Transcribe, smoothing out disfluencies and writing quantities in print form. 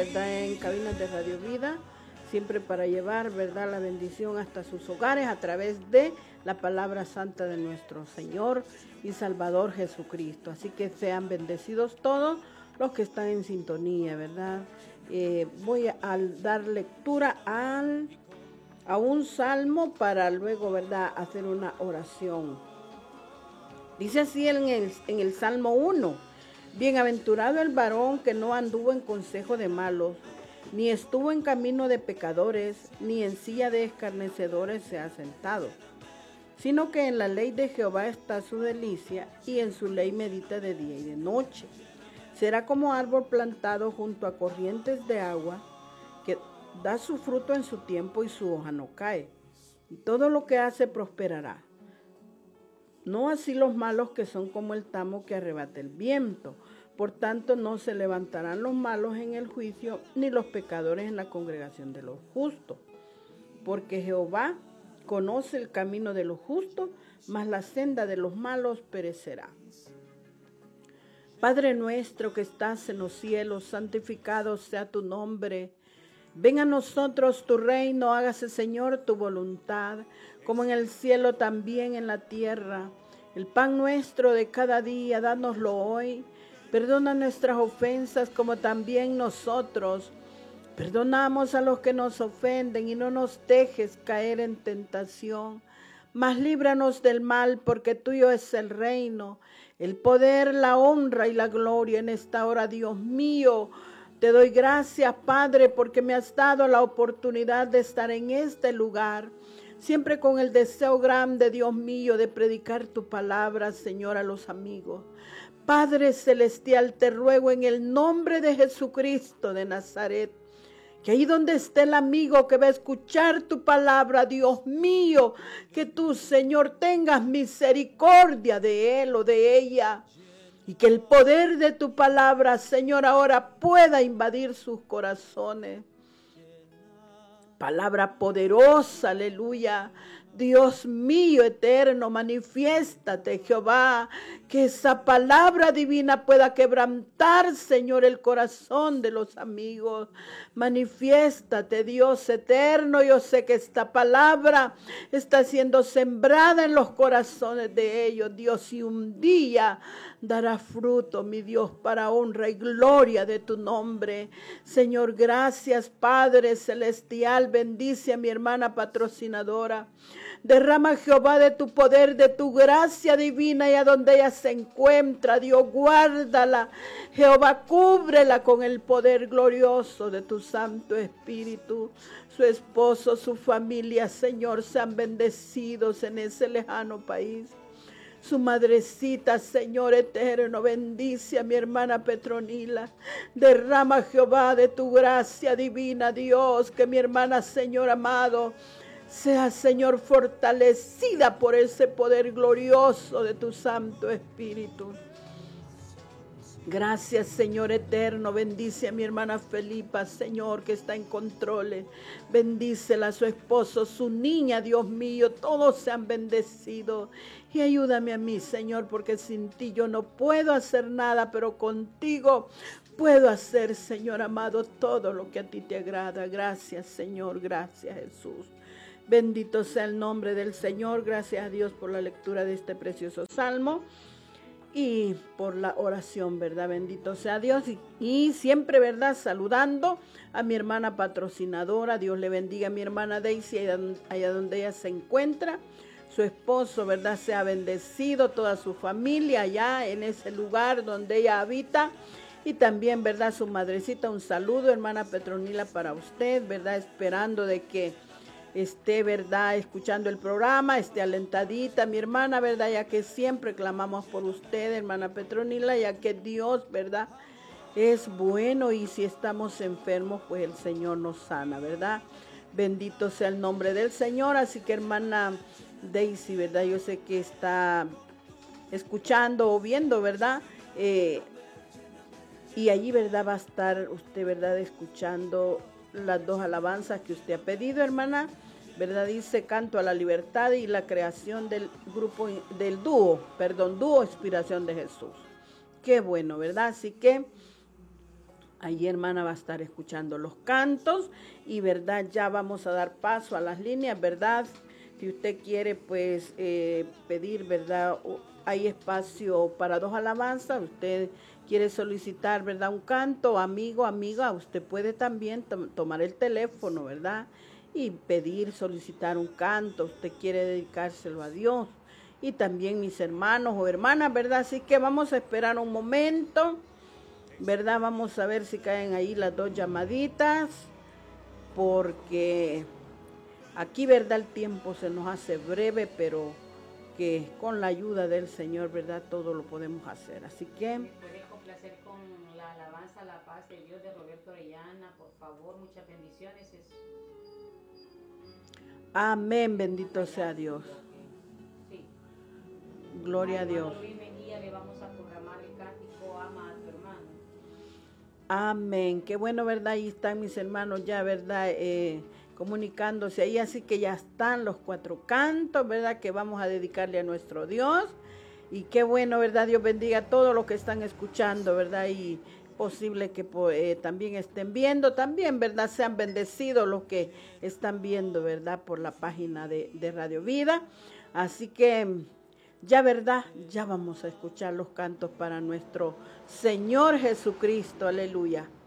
¿verdad? En cabinas de Radio Vida, siempre para llevar, ¿verdad?, la bendición hasta sus hogares a través de la palabra santa de nuestro Señor y Salvador Jesucristo. Así que sean bendecidos todos los que están en sintonía, ¿verdad? Voy a dar lectura a un salmo para luego, ¿verdad?, hacer una oración. Dice así en el Salmo 1: Bienaventurado el varón que no anduvo en consejo de malos, ni estuvo en camino de pecadores, ni en silla de escarnecedores se ha sentado, sino que en la ley de Jehová está su delicia, y en su ley medita de día y de noche. Será como árbol plantado junto a corrientes de agua, que da su fruto en su tiempo y su hoja no cae, y todo lo que hace prosperará. No así los malos, que son como el tamo que arrebata el viento. Por tanto, no se levantarán los malos en el juicio, ni los pecadores en la congregación de los justos. Porque Jehová conoce el camino de los justos, mas la senda de los malos perecerá. Padre nuestro que estás en los cielos, santificado sea tu nombre. Venga a nosotros tu reino, hágase, Señor, tu voluntad, como en el cielo también en la tierra. El pan nuestro de cada día, dánoslo hoy. Perdona nuestras ofensas, como también nosotros perdonamos a los que nos ofenden, y no nos dejes caer en tentación, mas líbranos del mal, porque tuyo es el reino, el poder, la honra y la gloria en esta hora, Dios mío. Te doy gracias, Padre, porque me has dado la oportunidad de estar en este lugar, siempre con el deseo grande, Dios mío, de predicar tu palabra, Señor, a los amigos. Padre celestial, te ruego en el nombre de Jesucristo de Nazaret, que ahí donde esté el amigo que va a escuchar tu palabra, Dios mío, que tú, Señor, tengas misericordia de él o de ella. Y que el poder de tu palabra, Señor, ahora pueda invadir sus corazones. Palabra poderosa, aleluya. Dios mío eterno, manifiéstate, Jehová, que esa palabra divina pueda quebrantar, Señor, el corazón de los amigos. Manifiéstate, Dios eterno. Yo sé que esta palabra está siendo sembrada en los corazones de ellos, Dios, y un día dará fruto, mi Dios, para honra y gloria de tu nombre. Señor, gracias, Padre celestial. Bendice a mi hermana patrocinadora. Derrama, Jehová, de tu poder, de tu gracia divina, y a donde ella se encuentra, Dios, guárdala. Jehová, cúbrela con el poder glorioso de tu Santo Espíritu. Su esposo, su familia, Señor, sean bendecidos en ese lejano país. Su madrecita, Señor eterno, bendice a mi hermana Petronila. Derrama, Jehová, de tu gracia divina, Dios, que mi hermana, Señor amado, sea, Señor, fortalecida por ese poder glorioso de tu Santo Espíritu. Gracias, Señor eterno. Bendice a mi hermana Felipa, Señor, que está en controles. Bendícela, a su esposo, su niña, Dios mío. Todos sean bendecidos. Y ayúdame a mí, Señor, porque sin ti yo no puedo hacer nada, pero contigo puedo hacer, Señor amado, todo lo que a ti te agrada. Gracias, Señor. Gracias, Jesús. Bendito sea el nombre del Señor. Gracias a Dios por la lectura de este precioso salmo y por la oración, ¿verdad? Bendito sea Dios. Y siempre, ¿verdad?, saludando a mi hermana patrocinadora. Dios le bendiga a mi hermana Daisy, allá donde ella se encuentra. Su esposo, ¿verdad?, sea bendecido, toda su familia allá en ese lugar donde ella habita. Y también, ¿verdad?, su madrecita, un saludo, hermana Petronila, para usted, ¿verdad?, esperando de que esté, ¿verdad?, escuchando el programa, esté alentadita, mi hermana, ¿verdad?, ya que siempre clamamos por usted, hermana Petronila, ya que Dios, ¿verdad?, es bueno, y si estamos enfermos, pues el Señor nos sana, ¿verdad? Bendito sea el nombre del Señor. Así que, hermana Daisy, ¿verdad?, yo sé que está escuchando o viendo, ¿verdad?, y allí, ¿verdad?, va a estar usted, ¿verdad?, escuchando las dos alabanzas que usted ha pedido, hermana, ¿verdad? Dice Canto a la Libertad y la creación del grupo, del dúo Inspiración de Jesús. Qué bueno, ¿verdad? Así que Allí, hermana, va a estar escuchando los cantos y, ¿verdad? Ya vamos a dar paso a las líneas, ¿verdad? Si usted quiere, pues, pedir, ¿verdad? Hay espacio para 2 alabanzas. Usted quiere solicitar, ¿verdad? Un canto, amigo, amiga, usted puede también tomar el teléfono, ¿verdad? Y pedir, solicitar un canto. Usted quiere dedicárselo a Dios. Y también mis hermanos o hermanas, ¿verdad? Así que vamos a esperar un momento, ¿verdad? Vamos a ver si caen ahí las 2 llamaditas, porque aquí, ¿verdad? El tiempo se nos hace breve, pero que con la ayuda del Señor, ¿verdad? Todo lo podemos hacer. Así que... ¿Me puede complacer con la alabanza a la paz de Dios de Roberto Orellana? Por favor, muchas bendiciones. Amén, bendito sea Dios. Sí. Gloria a Dios. Luis Mejía, le vamos a programar el cántico Ama a tu hermano. Amén. Qué bueno, ¿verdad? Ahí están mis hermanos ya, ¿verdad? Comunicándose ahí, así que ya están los 4 cantos, ¿verdad? Que vamos a dedicarle a nuestro Dios. Y qué bueno, ¿verdad? Dios bendiga a todos los que están escuchando, ¿verdad? Y posible que también estén viendo, también, ¿verdad? Sean bendecidos los que están viendo, ¿verdad? Por la página de Radio Vida. Así que ya, ¿verdad? Ya vamos a escuchar los cantos para nuestro Señor Jesucristo. Aleluya.